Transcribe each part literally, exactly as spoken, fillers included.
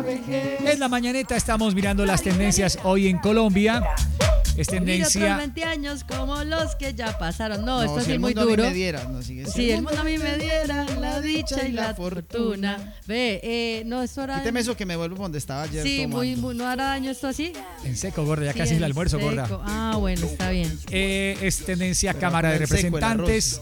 En la mañaneta estamos mirando las tendencias hoy en Colombia. Es tendencia. Y otros veinte años como los que ya pasaron. No, No, esto si sí es el muy mundo a mí duro. me diera, no, si Si el mundo a mí me diera la dicha y la fortuna. Ve, eh, no, esto era. Quíteme eso que me vuelvo donde estaba ayer Sí, tomando. muy, muy, ¿no hará daño esto así? En seco, gorda, ya Sí, casi el en almuerzo, seco. gorda. Ah, bueno, está bien. Eh, es tendencia Pero Cámara de con el seco, el Representantes.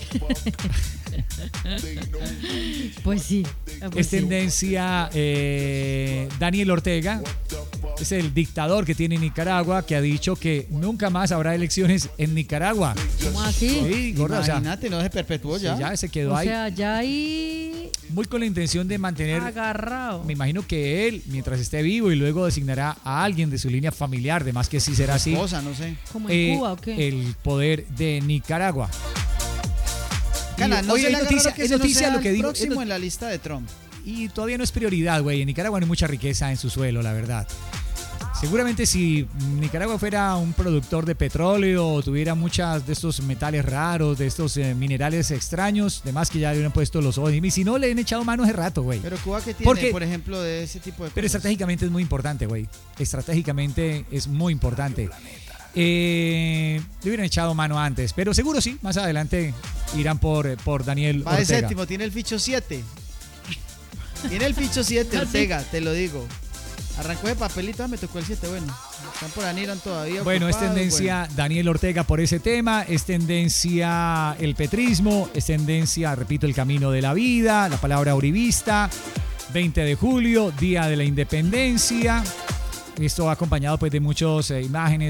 Pues sí. ah, pues Es sí. tendencia eh, Daniel Ortega. Es el dictador que tiene Nicaragua, que ha dicho que nunca más habrá elecciones en Nicaragua. ¿Cómo así? Sí, gorda, o sea, Imagínate, no se perpetuó sí, ya. ya se quedó O ahí. sea, ya ahí Muy con la intención de mantener, agarrado. me imagino que él, mientras esté vivo y luego designará a alguien de su línea familiar, de más que sí será así, Cosa, no sé. ¿Como en eh, Cuba o qué? el poder de Nicaragua. Cana, Y no hoy se hay le haga noticia, raro que es ese no noticia sea lo que el digo. es próximo not- en la lista de Trump. Y todavía no es prioridad, güey. En Nicaragua no hay mucha riqueza en su suelo, la verdad. Seguramente si Nicaragua fuera un productor de petróleo o tuviera muchas de estos metales raros, de estos eh, minerales extraños, demás que ya le hubieran puesto los ojos. Y si no, le han echado mano hace rato, güey. Pero Cuba, ¿qué tiene, Porque- por ejemplo, de ese tipo de Pero cosas? estratégicamente es muy importante, güey. Estratégicamente es muy importante. Eh, le hubieran echado mano antes, pero seguro sí, más adelante irán por, por Daniel Va de Ortega. séptimo, tiene el ficho siete. Tiene el ficho siete, ¿Ah, sí? Ortega, te lo digo. Arrancó de papelito, ah, me tocó el siete, bueno. Están por Aniran todavía. Bueno, es ocupados, tendencia Daniel Ortega por ese tema, es tendencia el petrismo, es tendencia, repito, el camino de la vida, la palabra uribista, veinte de julio, Día de la Independencia. Esto acompañado pues de muchas eh, imágenes